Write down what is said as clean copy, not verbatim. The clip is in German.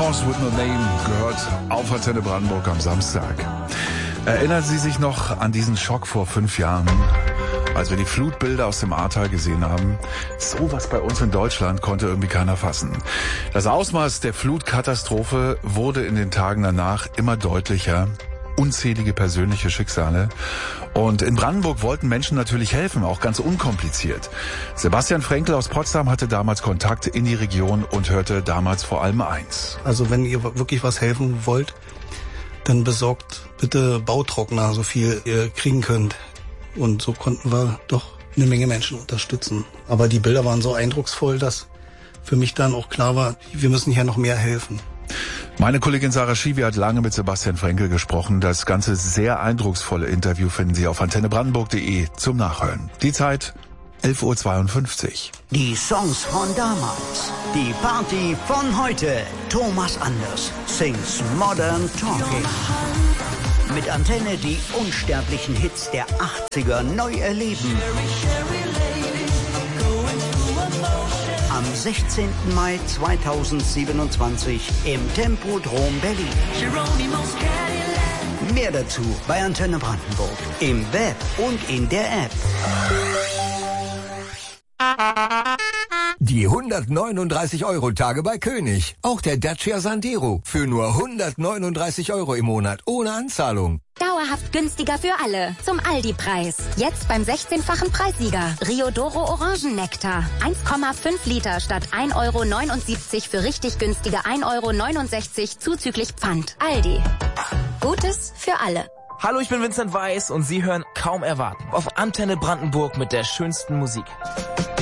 Horse with No Name gehört auf Antenne Brandenburg am Samstag. Erinnern Sie sich noch an diesen Schock vor 5 Jahren, als wir die Flutbilder aus dem Ahrtal gesehen haben? Sowas bei uns in Deutschland konnte irgendwie keiner fassen. Das Ausmaß der Flutkatastrophe wurde in den Tagen danach immer deutlicher. Unzählige persönliche Schicksale. Und in Brandenburg wollten Menschen natürlich helfen, auch ganz unkompliziert. Sebastian Frenkel aus Potsdam hatte damals Kontakt in die Region und hörte damals vor allem eins. Also wenn ihr wirklich was helfen wollt, dann besorgt bitte Bautrockner, so viel ihr kriegen könnt. Und so konnten wir doch eine Menge Menschen unterstützen. Aber die Bilder waren so eindrucksvoll, dass für mich dann auch klar war, wir müssen hier noch mehr helfen. Meine Kollegin Sarah Schiwi hat lange mit Sebastian Frenkel gesprochen. Das ganze sehr eindrucksvolle Interview finden Sie auf antennebrandenburg.de zum Nachhören. Die Zeit 11:52 Uhr. Die Songs von damals. Die Party von heute. Thomas Anders sings Modern Talking. Mit Antenne die unsterblichen Hits der 80er neu erleben. Am 16. Mai 2027 im Tempodrom Berlin. Mehr dazu bei Antenne Brandenburg. Im Web und in der App. Die 139-Euro-Tage bei König. Auch der Dacia Sandero. Für nur 139 € im Monat. Ohne Anzahlung. Dauerhaft günstiger für alle. Zum Aldi-Preis. Jetzt beim 16-fachen Preissieger. Riodoro Orangennektar. 1,5 Liter statt 1,79 € für richtig günstige 1,69 € zuzüglich Pfand. Aldi. Gutes für alle. Hallo, ich bin Vincent Weiss und Sie hören Kaum erwarten auf Antenne Brandenburg mit der schönsten Musik.